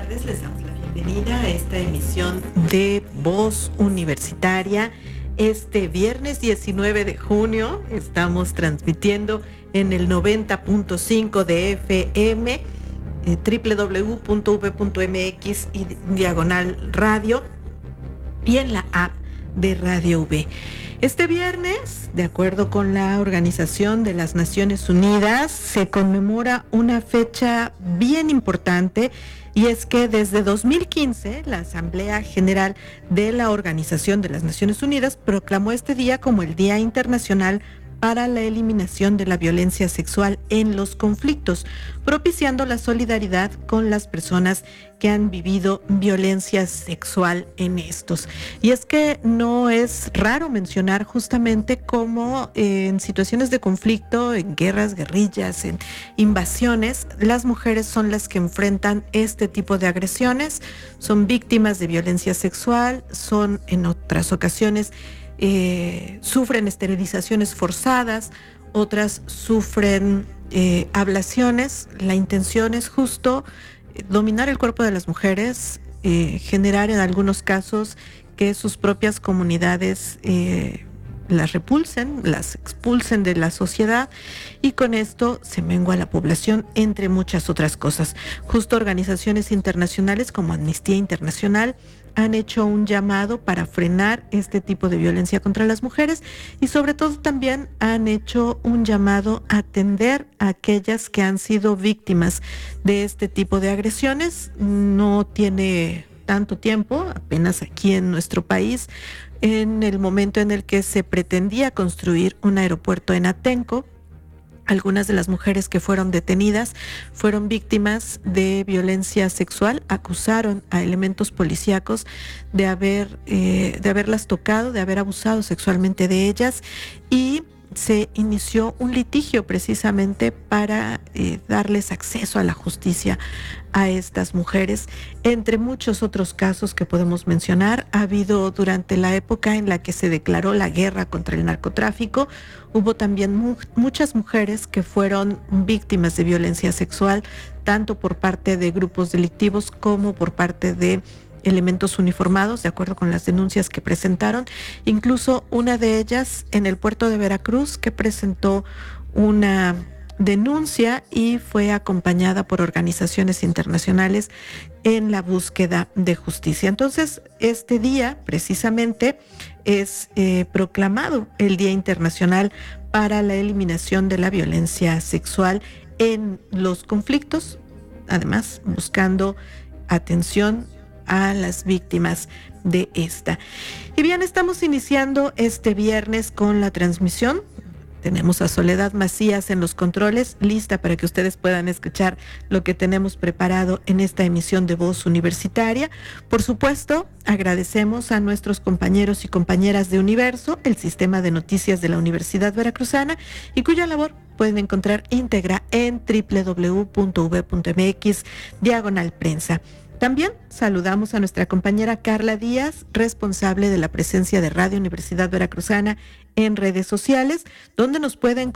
tardes, les damos la bienvenida a esta emisión de Voz Universitaria. Este viernes 19 de junio estamos transmitiendo en el 90.5 de FM, www.v.mx y diagonal radio, y en la app de Radio V. Este viernes, de acuerdo con la Organización de las Naciones Unidas, se conmemora una fecha bien importante, y es que desde 2015 la Asamblea General de la Organización de las Naciones Unidas proclamó este día como el Día Internacional para la Eliminación de la Violencia Sexual en los Conflictos, propiciando la solidaridad con las personas que han vivido violencia sexual en estos. Y es que no es raro mencionar justamente cómo en situaciones de conflicto, en guerras, guerrillas, en invasiones, las mujeres son las que enfrentan este tipo de agresiones, son víctimas de violencia sexual, son en otras ocasiones sufren esterilizaciones forzadas, otras sufren ablaciones. La intención es justo dominar el cuerpo de las mujeres, generar en algunos casos que sus propias comunidades las repulsen, las expulsen de la sociedad, y con esto se mengua la población, entre muchas otras cosas. Justo organizaciones internacionales como Amnistía Internacional han hecho un llamado para frenar este tipo de violencia contra las mujeres, y sobre todo también han hecho un llamado a atender a aquellas que han sido víctimas de este tipo de agresiones. No tiene tanto tiempo, apenas aquí en nuestro país, en el momento en el que se pretendía construir un aeropuerto en Atenco, algunas de las mujeres que fueron detenidas fueron víctimas de violencia sexual, acusaron a elementos policíacos de haberlas tocado, de haber abusado sexualmente de ellas, y se inició un litigio precisamente para darles acceso a la justicia a estas mujeres. Entre muchos otros casos que podemos mencionar, ha habido durante la época en la que se declaró la guerra contra el narcotráfico, hubo también muchas mujeres que fueron víctimas de violencia sexual, tanto por parte de grupos delictivos como por parte de elementos uniformados, de acuerdo con las denuncias que presentaron. Incluso una de ellas en el puerto de Veracruz, que presentó una denuncia y fue acompañada por organizaciones internacionales en la búsqueda de justicia. Entonces, este día precisamente es proclamado el Día Internacional para la Eliminación de la Violencia Sexual en los conflictos, además buscando atención a las víctimas de esta. Y bien, estamos iniciando este viernes con la transmisión. Tenemos a Soledad Macías en los controles, lista para que ustedes puedan escuchar lo que tenemos preparado en esta emisión de Voz Universitaria. Por supuesto, agradecemos a nuestros compañeros y compañeras de Universo, el sistema de noticias de la Universidad Veracruzana, y cuya labor pueden encontrar íntegra en www.v.mx/prensa. También saludamos a nuestra compañera Carla Díaz, responsable de la presencia de Radio Universidad Veracruzana en redes sociales, donde nos pueden